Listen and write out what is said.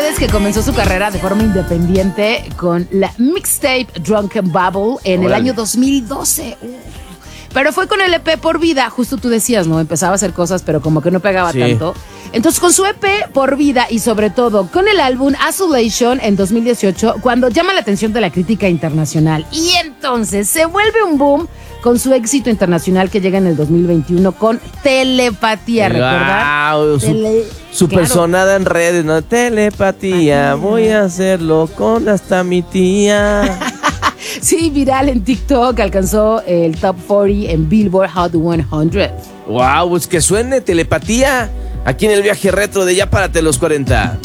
ustedes que comenzó su carrera de forma independiente con la mixtape Drunken Bubble en el año 2012. Pero fue con el EP Por Vida, justo tú decías, ¿no? Empezaba a hacer cosas, pero como que no pegaba tanto. Entonces, con su EP Por Vida y sobre todo con el álbum Isolation en 2018, cuando llama la atención de la crítica internacional. Y entonces se vuelve un boom con su éxito internacional que llega en el 2021 con Telepatía, ¿recuerdan? Wow, su personada en redes, ¿no? Telepatía, voy a hacerlo con hasta mi tía. Sí, viral en TikTok, alcanzó el top 40 en Billboard Hot 100. Wow, pues que suene Telepatía aquí en el viaje retro de Ya Párate los 40.